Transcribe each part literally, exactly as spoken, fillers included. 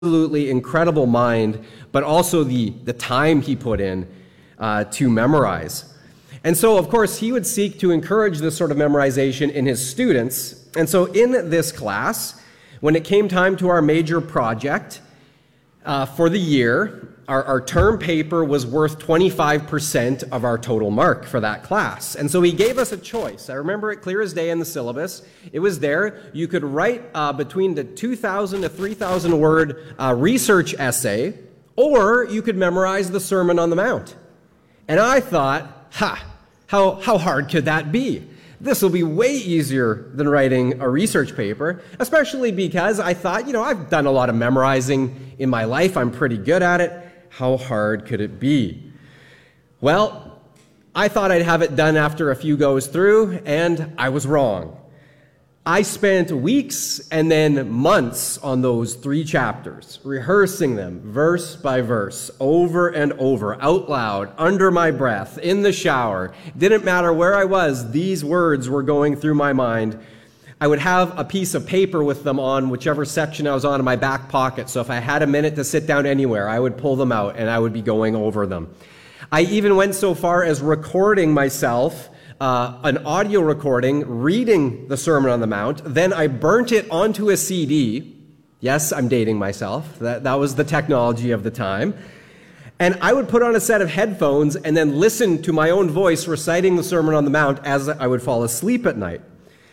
absolutely incredible mind, but also the, the time he put in uh, to memorize. And so, of course, he would seek to encourage this sort of memorization in his students. And so in this class, when it came time to our major project uh, for the year, our, our term paper was worth twenty-five percent of our total mark for that class. And so he gave us a choice. I remember it clear as day in the syllabus. It was there. You could write uh, between the two thousand to three thousand word uh, research essay, or you could memorize the Sermon on the Mount. And I thought, ha, how, how hard could that be? This will be way easier than writing a research paper, especially because I thought, you know, I've done a lot of memorizing in my life. I'm pretty good at it. How hard could it be? Well, I thought I'd have it done after a few goes through, and I was wrong. I spent weeks and then months on those three chapters, rehearsing them verse by verse, over and over, out loud, under my breath, in the shower. Didn't matter where I was, these words were going through my mind. I would have a piece of paper with them on whichever section I was on in my back pocket, so if I had a minute to sit down anywhere, I would pull them out and I would be going over them. I even went so far as recording myself, uh, an audio recording, reading the Sermon on the Mount. Then I burnt it onto a C D. Yes, I'm dating myself. That, that was the technology of the time. And I would put on a set of headphones and then listen to my own voice reciting the Sermon on the Mount as I would fall asleep at night.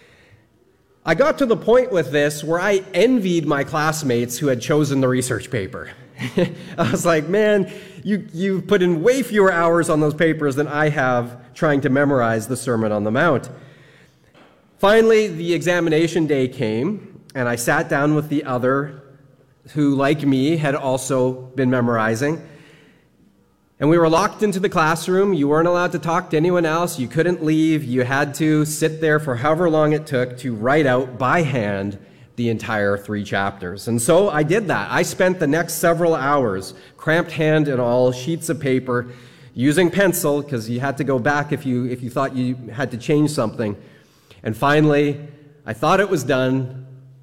I got to the point with this where I envied my classmates who had chosen the research paper. I was like, man, you, you put in way fewer hours on those papers than I have trying to memorize the Sermon on the Mount. Finally, the examination day came, and I sat down with the other who, like me, had also been memorizing. And we were locked into the classroom. You weren't allowed to talk to anyone else. You couldn't leave. You had to sit there for however long it took to write out by hand the entire three chapters. And so I did that. I spent the next several hours, cramped hand and all, sheets of paper, using pencil, because you had to go back if you, if you thought you had to change something. And finally, I thought it was done,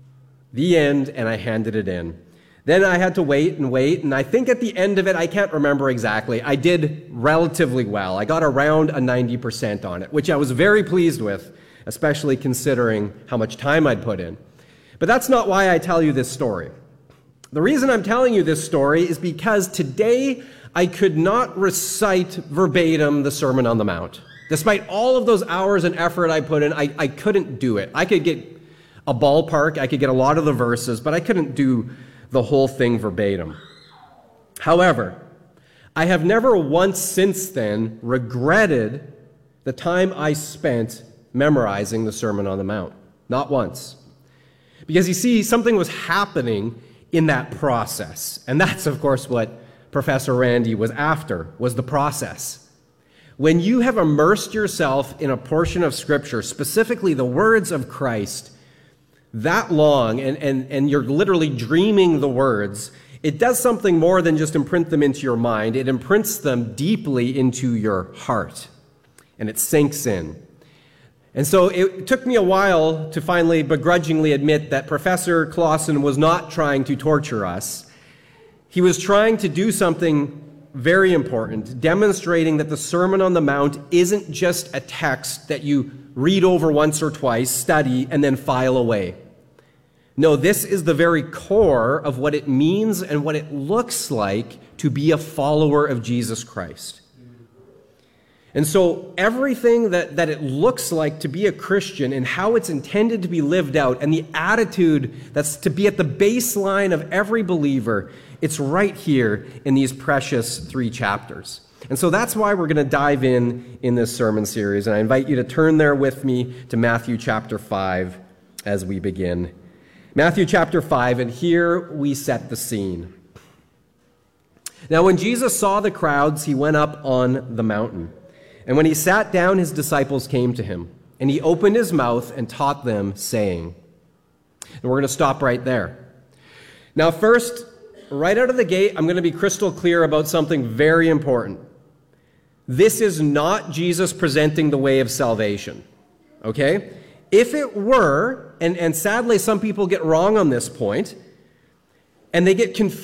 the end, and I handed it in. Then I had to wait and wait, and I think at the end of it, I can't remember exactly, I did relatively well. I got around a ninety percent on it, which I was very pleased with, especially considering how much time I'd put in. But that's not why I tell you this story. The reason I'm telling you this story is because today I could not recite verbatim the Sermon on the Mount. Despite all of those hours and effort I put in, I, I couldn't do it. I could get a ballpark, I could get a lot of the verses, but I couldn't do the whole thing verbatim. However, I have never once since then regretted the time I spent memorizing the Sermon on the Mount. Not once. Because you see, something was happening in that process. And that's, of course, what Professor Randy was after, was the process. When you have immersed yourself in a portion of Scripture, specifically the words of Christ, that long, and, and, and you're literally dreaming the words, it does something more than just imprint them into your mind. It imprints them deeply into your heart, and it sinks in. And so it took me a while to finally begrudgingly admit that Professor Clausen was not trying to torture us. He was trying to do something very important, demonstrating that the Sermon on the Mount isn't just a text that you read over once or twice, study, and then file away. No, this is the very core of what it means and what it looks like to be a follower of Jesus Christ. And so everything that, that it looks like to be a Christian and how it's intended to be lived out and the attitude that's to be at the baseline of every believer, it's right here in these precious three chapters. And so that's why we're going to dive in in this sermon series. And I invite you to turn there with me to Matthew chapter five as we begin. Matthew chapter five, and here we set the scene. Now, when Jesus saw the crowds, he went up on the mountain. And when he sat down, his disciples came to him. And he opened his mouth and taught them, saying, and we're going to stop right there. Now, first, right out of the gate, I'm going to be crystal clear about something very important. This is not Jesus presenting the way of salvation, okay? If it were, and, and sadly some people get wrong on this point, and they get confused